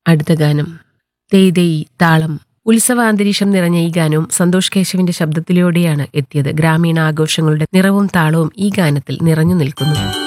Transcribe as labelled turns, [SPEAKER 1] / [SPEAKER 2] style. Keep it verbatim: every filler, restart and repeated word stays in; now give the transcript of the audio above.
[SPEAKER 1] അടുത്ത ഗാനം തെയ് തെയ് താളം. ഉത്സവാന്തരീക്ഷം നിറഞ്ഞ ഈ ഗാനവും സന്തോഷ് കേശവിന്റെ ശബ്ദത്തിലൂടെയാണ് എത്തിയത്. ഗ്രാമീണ ആഘോഷങ്ങളുടെ നിറവും താളവും ഈ ഗാനത്തിൽ നിറഞ്ഞു നിൽക്കുന്നു.